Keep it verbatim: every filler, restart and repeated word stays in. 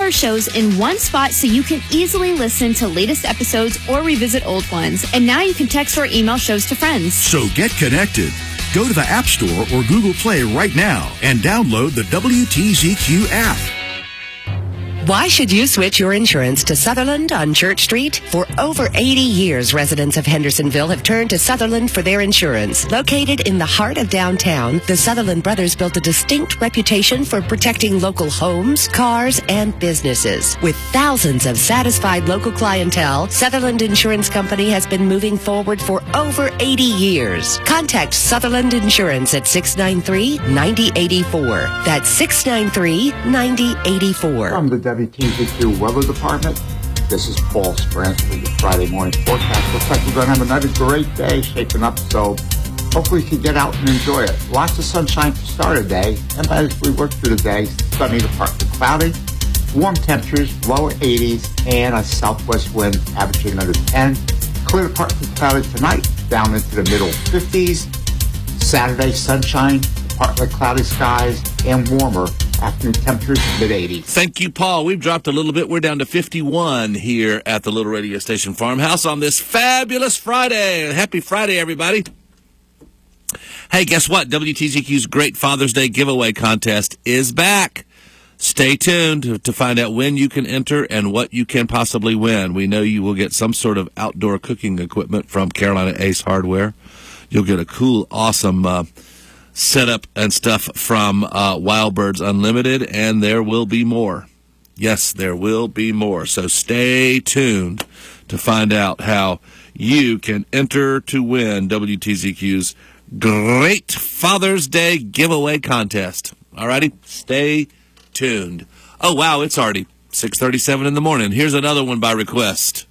our shows in one spot so you can easily listen to latest episodes or revisit old ones. And now you can text or email shows to friends. So get connected. Go to the App Store or Google Play right now and download the W T Z Q app. Why should you switch your insurance to Sutherland on Church Street? For over eighty years, residents of Hendersonville have turned to Sutherland for their insurance. Located in the heart of downtown, the Sutherland brothers built a distinct reputation for protecting local homes, cars, and businesses. With thousands of satisfied local clientele, Sutherland Insurance Company has been moving forward for over eighty years. Contact Sutherland Insurance at six nine three, nine zero eight four. That's six nine three, nine zero eight four. From the W T Z Q Weather Department, this is Paul Sprant with your Friday morning forecast. Looks like we're going to have another great day shaping up, so hopefully you can get out and enjoy it. Lots of sunshine to start a day, and as we work through the day, sunny to partly cloudy, warm temperatures, lower eighties, and a southwest wind averaging under ten. Clear to partly cloudy tonight, down into the middle fifties. Saturday, sunshine, partly cloudy skies, and warmer. Afternoon temperatures mid eighties. Thank you, Paul. We've dropped a little bit. We're down to fifty-one here at the Little Radio Station Farmhouse on this fabulous Friday. Happy Friday, everybody. Hey, guess what? W T Z Q's Great Father's Day giveaway contest is back. Stay tuned to find out when you can enter and what you can possibly win. We know you will get some sort of outdoor cooking equipment from Carolina Ace Hardware. You'll get a cool, awesome uh, setup and stuff from uh, Wild Birds Unlimited, and there will be more. Yes, there will be more. So stay tuned to find out how you can enter to win W T Z Q's Great Father's Day giveaway contest. All righty? Stay tuned. Oh, wow, it's already six thirty-seven in the morning. Here's another one by request.